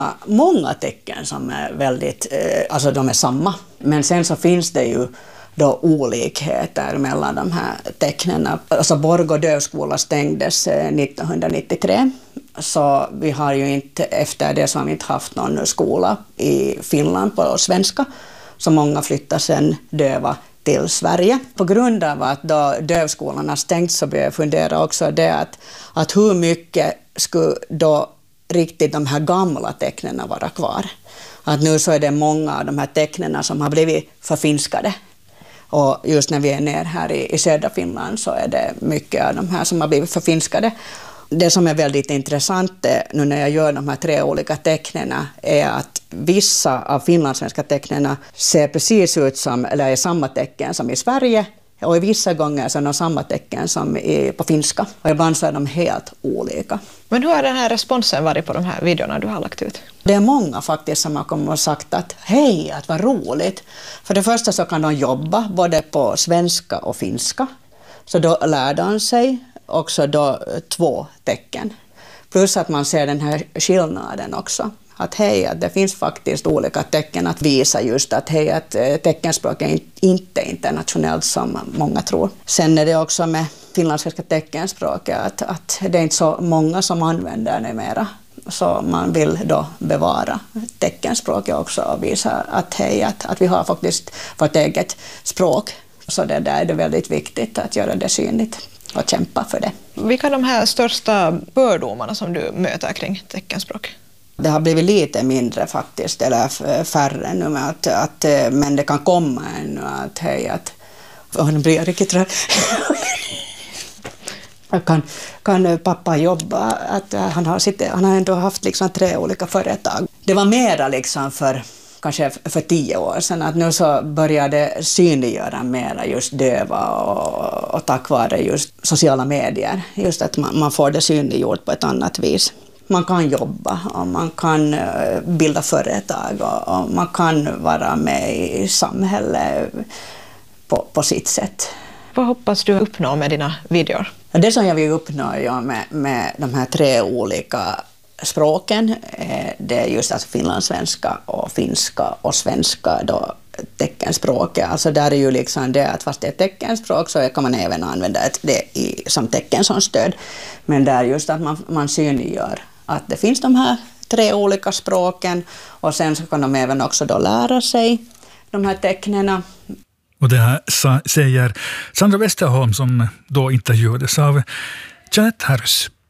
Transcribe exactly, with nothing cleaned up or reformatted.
Många tecken som är väldigt, alltså de är samma, men sen så finns det ju då olikheter mellan de här tecknen. Alltså Borgå dövskola stängdes nittonhundranittiotre, så vi har ju inte, efter det så har vi inte haft någon skola i Finland på svenska, så många flyttar sen döva till Sverige. På grund av att då dövskolan har stängt så börjar jag fundera också det att, att hur mycket skulle då riktigt de här gamla tecknen vara kvar. Att nu så är det många av de här tecknen som har blivit förfinskade. Och just när vi är ner här i, i södra Finland så är det mycket av de här som har blivit förfinskade. Det som är väldigt intressant nu när jag gör de här tre olika tecknena är att vissa av finlandssvenska tecknena ser precis ut som, eller är samma tecken som i Sverige, och i vissa gånger så är de samma tecken som i, på finska. Och ibland så är de helt olika. Men hur har den här responsen varit på de här videorna du har lagt ut? Det är många faktiskt som har kommit och sagt att hej, att vad roligt. För det första så kan de jobba både på svenska och finska. Så då lär de sig också då två tecken. Plus att man ser den här skillnaden också. Att hej, att det finns faktiskt olika tecken att visa just att hej, att teckenspråk är inte internationellt som många tror. Sen är det också med finlandssvenska teckenspråket att, att det är inte så många som använder det mera. Så man vill då bevara teckenspråket också och visa att hej, att, att vi har faktiskt vårt eget språk. Så det där är det väldigt viktigt att göra det synligt och kämpa för det. Vilka är de här största fördomarna som du möter kring teckenspråk? Det har blivit lite mindre faktiskt, eller färre nu, med att, att, men det kan komma ännu att hej, att oh, nu blir jag riktigt rädd. kan, kan pappa jobba, att han har, sitt, han har ändå haft liksom tre olika företag. Det var mera liksom för kanske för tio år sedan, att nu så började synliggöra mera just döva och, och tack vare just sociala medier, just att man, man får det synliggjort på ett annat vis. Man kan jobba och man kan bilda företag och, och man kan vara med i samhället på, på sitt sätt. Vad hoppas du uppnå med dina videor? Det som jag vill uppnå ja, med, med de här tre olika språken, det är just alltså finlandssvenska och finska och svenska då teckenspråket. Alltså där är ju liksom det att fast det är teckenspråk så kan man även använda det i, som tecken som stöd. Men där just att man, man synliggör att det finns de här tre olika språken och sen så kan de även också då lära sig de här tecknena. Och det här säger Sandra Westerholm som då intervjuades av Jeanette Harrys.